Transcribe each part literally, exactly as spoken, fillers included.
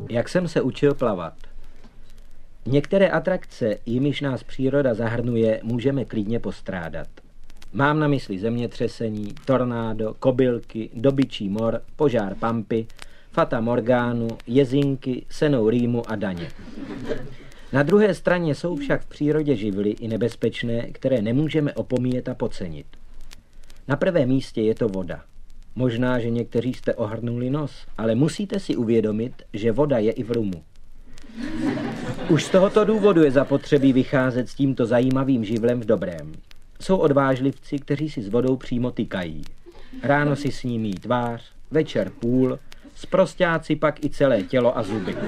Jak jsem se učil plavat. Některé atrakce, jimiž nás příroda zahrnuje, můžeme klidně postrádat. Mám na mysli zemětřesení, tornádo, kobylky, dobyčí mor, požár Pampy, Fata Morgánu, jezinky, senou rýmu a daně. Na druhé straně jsou však v přírodě živly i nebezpečné, které nemůžeme opomíjet a podcenit. Na prvém místě je to voda. Možná, že někteří jste ohrnuli nos, ale musíte si uvědomit, že voda je i v rumu. Už z tohoto důvodu je zapotřebí vycházet s tímto zajímavým živlem v dobrém. Jsou odvážlivci, kteří si s vodou přímo tykají. Ráno si s ní mí tvář, večer půl, sprosťáci pak i celé tělo a zuby.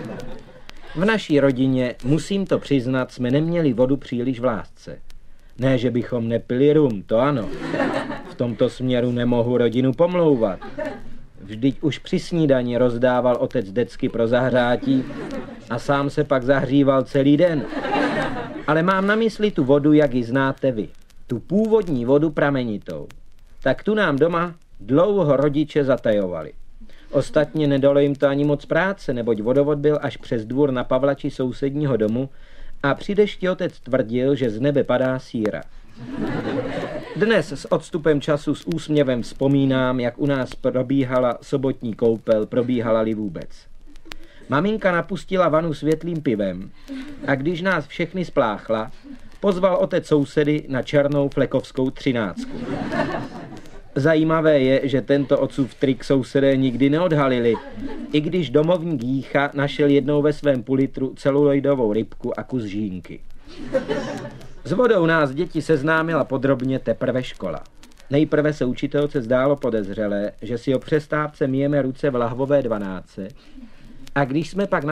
V naší rodině, musím to přiznat, jsme neměli vodu příliš v lásce. Ne, že bychom nepili rum, to ano. V tomto směru nemohu rodinu pomlouvat. Vždyť už při snídani rozdával otec decky pro zahřátí a sám se pak zahříval celý den. Ale mám na mysli tu vodu, jak ji znáte vy. Tu původní vodu pramenitou. Tak tu nám doma dlouho rodiče zatajovali. Ostatně nedalo jim to ani moc práce, neboť vodovod byl až přes dvůr na Pavlači sousedního domu a při dešti otec tvrdil, že z nebe padá síra. Dnes s odstupem času s úsměvem vzpomínám, jak u nás probíhala sobotní koupel, probíhala-li vůbec. Maminka napustila vanu světlým pivem a když nás všechny spláchla, pozval otec sousedy na černou flekovskou třináctku. Zajímavé je, že tento otcův trik sousedé nikdy neodhalili, i když domovník Jícha našel jednou ve svém pulitru celuloidovou rybku a kus žínky. S vodou nás děti seznámila podrobně teprve škola. Nejprve se učitelce zdálo podezřelé, že si o přestávce myjeme ruce v lahvové dvanáctce a když jsme pak